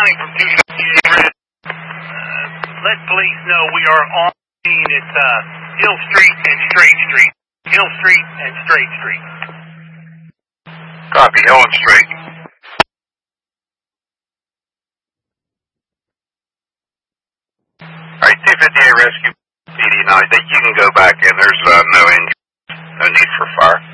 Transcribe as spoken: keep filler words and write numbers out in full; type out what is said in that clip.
calling from two fifty-eight Red. Uh, let police know we are on scene at uh, Hill Street and Straight Street. Hill Street and Straight Street. Copy, Hill and Straight. All right, two fifty-eight Rescue P D nine. You can go back in. There's uh, no, in, no need for fire.